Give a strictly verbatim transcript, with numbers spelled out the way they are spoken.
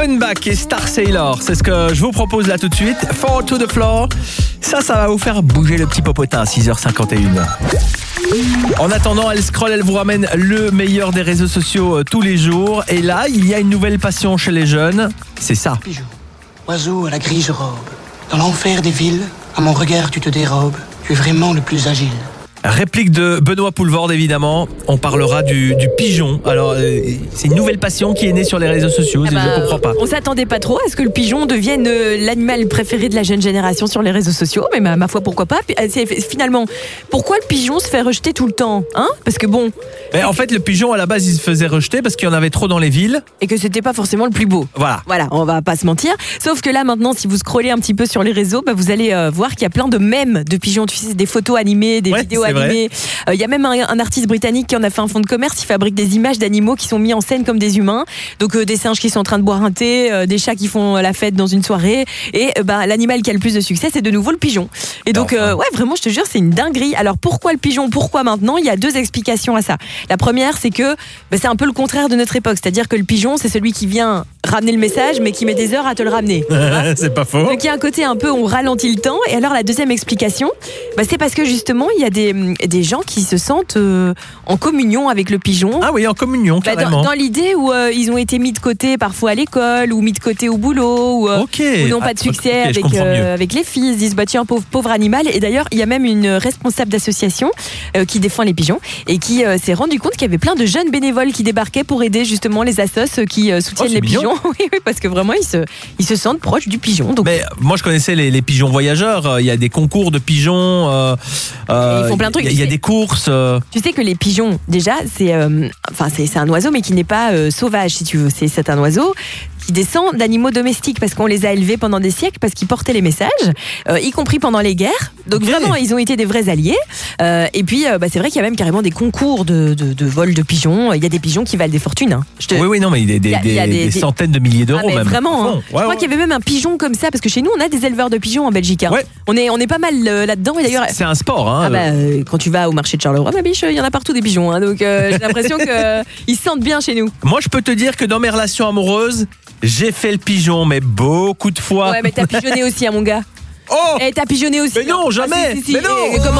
Offenbach et Star Sailor, c'est ce que je vous propose là tout de suite. Fall to the floor, ça, ça va vous faire bouger le petit popotin à six heures cinquante et une. En attendant, elle scrolle, elle vous ramène le meilleur des réseaux sociaux euh, tous les jours. Et là, il y a une nouvelle passion chez les jeunes, c'est ça. Pigeon, oiseau à la grise robe, dans l'enfer des villes, à mon regard tu te dérobes, tu es vraiment le plus agile. Réplique de Benoît Poulvorde, évidemment. On parlera du, du pigeon. Alors, euh, c'est une nouvelle passion qui est née sur les réseaux sociaux. Ah bah, je ne comprends pas. On s'attendait pas trop à ce que le pigeon devienne euh, l'animal préféré de la jeune génération sur les réseaux sociaux. Mais ma, ma foi, pourquoi pas. C'est, finalement, pourquoi le pigeon se fait rejeter tout le temps, hein? Parce que bon... Mais en fait, le pigeon, à la base, il se faisait rejeter parce qu'il y en avait trop dans les villes. Et que c'était pas forcément le plus beau. Voilà. Voilà, on va pas se mentir. Sauf que là, maintenant, si vous scrollez un petit peu sur les réseaux, bah, vous allez euh, voir qu'il y a plein de mèmes de pigeons. Tu sais, des photos animées, des Ouais, vidéos c'est animées. Il euh, y a même un, un artiste britannique qui en a fait un fonds de commerce. Il fabrique des images d'animaux qui sont mis en scène comme des humains. Donc euh, des singes qui sont en train de boire un thé, euh, des chats qui font la fête dans une soirée. Et euh, bah, l'animal qui a le plus de succès, c'est de nouveau le pigeon. Et donc, euh, ouais, vraiment, je te jure, c'est une dinguerie. Alors pourquoi le pigeon? Pourquoi maintenant? Il y a deux explications à ça. La première, c'est que bah, c'est un peu le contraire de notre époque. C'est-à-dire que le pigeon, c'est celui qui vient ramener le message, mais qui met des heures à te le ramener. C'est pas faux. Donc il y a un côté un peu, on ralentit le temps. Et alors la deuxième explication, bah, c'est parce que justement, il y a des, des gens qui se sentent euh, en communion avec le pigeon. Ah oui, en communion, bah, carrément. Dans, dans l'idée où euh, ils ont été mis de côté parfois à l'école, ou mis de côté au boulot, ou, euh, okay. ou n'ont ah, pas de succès okay, avec, euh, avec les filles. Ils se disent, bah tiens, pauvre, pauvre animal. Et d'ailleurs, il y a même une responsable d'association euh, qui défend les pigeons et qui euh, s'est rendu compte qu'il y avait plein de jeunes bénévoles qui débarquaient pour aider justement les assos qui euh, soutiennent oh, les mignon. pigeons. Oui, oui, parce que vraiment, ils se, ils se sentent proches du pigeon. Donc... Mais moi, je connaissais les, les pigeons voyageurs. Il y a des concours de pigeons. Euh, euh, ils font plein de trucs. Il y, y a des courses. Euh... Tu sais que les pigeons, déjà, c'est, euh, enfin, c'est, c'est un oiseau, mais qui n'est pas euh, sauvage, si tu veux. C'est, c'est un oiseau qui descend d'animaux domestiques parce qu'on les a élevés pendant des siècles, parce qu'ils portaient les messages, euh, y compris pendant les guerres. Donc okay. Vraiment, ils ont été des vrais alliés. Euh, et puis, euh, bah, c'est vrai qu'il y a même carrément des concours de, de, de vol de pigeons. Il y a des pigeons qui valent des fortunes. Hein. Je te... Oui, oui, non, mais il y a des, y a, des, y a des, des centaines de milliers d'euros ah, même. Vraiment. Hein. Ouais, je crois ouais. qu'il y avait même un pigeon comme ça, parce que chez nous, on a des éleveurs de pigeons en Belgique. Hein. Ouais. On est, on est pas mal euh, là-dedans. Et d'ailleurs, c'est un sport. Hein, ah bah, euh, quand tu vas au marché de Charleroi, ma biche, il y en a partout des pigeons. Hein, donc euh, j'ai l'impression qu'ils se sentent bien chez nous. Moi, je peux te dire que dans mes relations amoureuses, j'ai fait le pigeon, mais beaucoup de fois. Ouais, mais t'as pigeonné aussi, hein, mon gars. Oh! Et t'as pigeonné aussi. Mais non, jamais. Ah, si, si, si. Mais non. Et comment